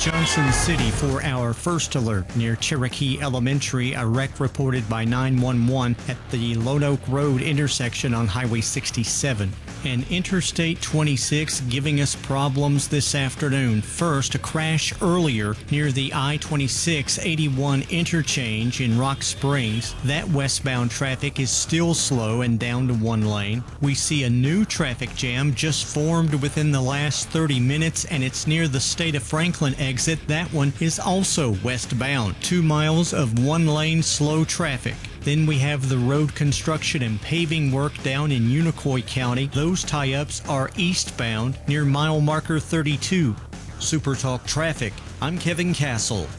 Johnson City for our first alert. Near Cherokee Elementary, a wreck reported by 911 at the Lone Oak Road intersection on Highway 67. And Interstate 26 giving us problems this afternoon. First, a crash earlier near the I-26-81 interchange in Rock Springs. That westbound traffic is still slow and down to one lane. We see a new traffic jam just formed within the last 30 minutes, and it's near the State of Franklin exit. That one is also westbound. 2 miles of one-lane slow traffic. Then we have the road construction and paving work down in Unicoi County. Those tie-ups are eastbound near mile marker 32. Super Talk Traffic. I'm Kevin Castle.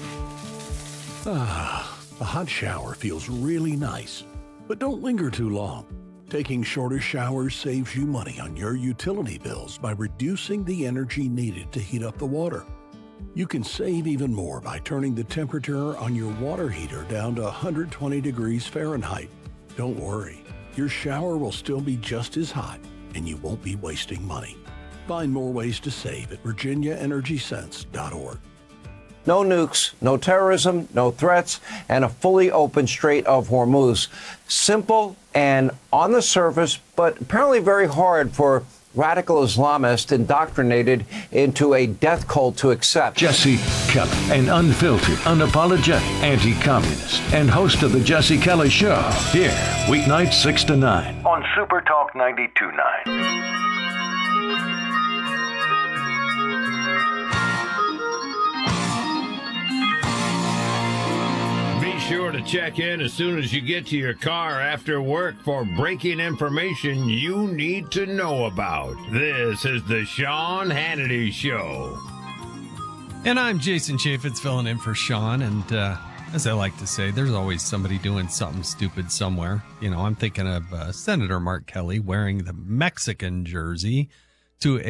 A hot shower feels really nice, but don't linger too long. Taking shorter showers saves you money on your utility bills by reducing the energy needed to heat up the water. You can save even more by turning the temperature on your water heater down to 120 degrees Fahrenheit. Don't worry, your shower will still be just as hot and you won't be wasting money. Find more ways to save at virginiaenergysense.org. No nukes, no terrorism, no threats, and a fully open Strait of Hormuz. Simple and on the surface, but apparently very hard for radical Islamists indoctrinated into a death cult to accept. Jesse Kelly, an unfiltered, unapologetic anti-communist and host of The Jesse Kelly Show. Here, weeknights 6 to 9 on Super Talk 92.9. Sure to check in as soon as you get to your car after work for breaking information you need to know about. This is the Sean Hannity Show. And I'm Jason Chaffetz filling in for Sean. And as I like to say, there's always somebody doing something stupid somewhere. You know, I'm thinking of Senator Mark Kelly wearing the Mexican jersey to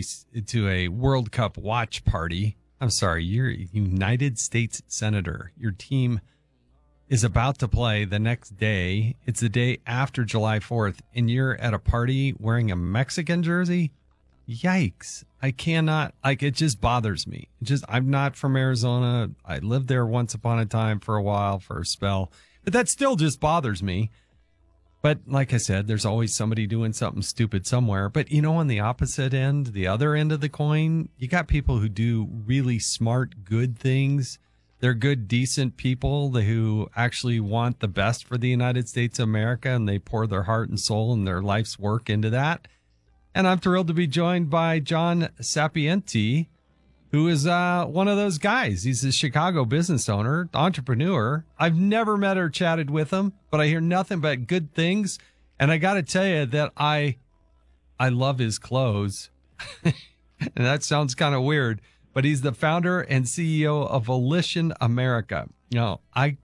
a World Cup watch party. I'm sorry, you're a United States Senator. Your team is about to play the next day. It's the day after July 4th, and you're at a party wearing a Mexican jersey? Yikes. I cannot, it just bothers me. I'm not from Arizona. I lived there once upon a time for a while, for a spell, but that still just bothers me. But like I said, there's always somebody doing something stupid somewhere. But, you know, on the opposite end, the other end of the coin, you got people who do really smart, good things. They're good, decent people who actually want the best for the United States of America, and they pour their heart and soul and their life's work into that. And I'm thrilled to be joined by John Sapienti, who is one of those guys. He's a Chicago business owner, entrepreneur. I've never met or chatted with him, but I hear nothing but good things. And I got to tell you that I love his clothes. And that sounds kind of weird. But he's the founder and CEO of Volition America. Now,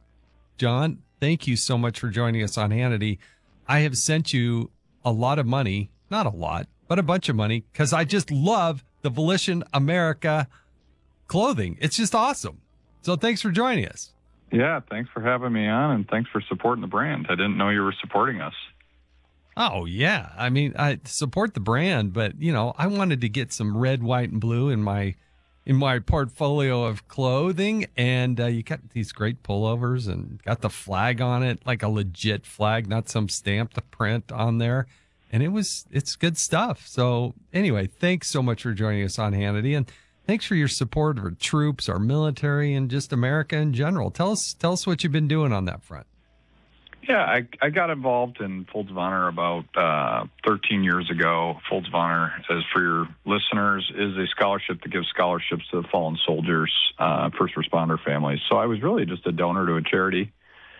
John, thank you so much for joining us on Hannity. I have sent you a lot of money, not a lot, but a bunch of money, because I just love the Volition America clothing. It's just awesome. So thanks for joining us. Yeah, thanks for having me on, and thanks for supporting the brand. I didn't know you were supporting us. Oh, yeah. I mean, I support the brand, but, you know, I wanted to get some red, white, and blue in my portfolio of clothing, and you got these great pullovers and got the flag on it, like a legit flag, not some stamped print on there. And it's good stuff. So anyway, thanks so much for joining us on Hannity, and thanks for your support of our troops, our military, and just America in general. Tell us what you've been doing on that front. Yeah, I got involved in Folds of Honor about 13 years ago. Folds of Honor, as for your listeners, is a scholarship that gives scholarships to the fallen soldiers, first responder families. So I was really just a donor to a charity.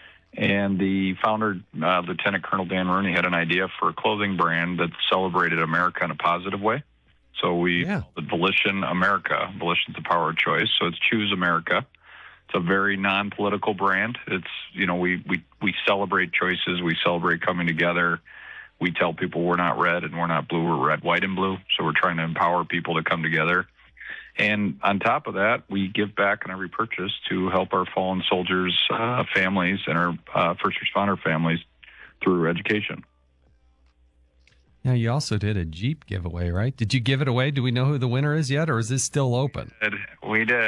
And the founder, Lieutenant Colonel Dan Rooney, had an idea for a clothing brand that celebrated America in a positive way. So we called it Volition America. Volition's the power of choice. So it's Choose America. It's a very non-political brand. It's, you know, we celebrate choices. We celebrate coming together. We tell people we're not red and we're not blue. We're red, white, and blue. So we're trying to empower people to come together. And on top of that, we give back on every purchase to help our fallen soldiers' families and our first responder families through education. Now, you also did a Jeep giveaway, right? Did you give it away? Do we know who the winner is yet, or is this still open? We did.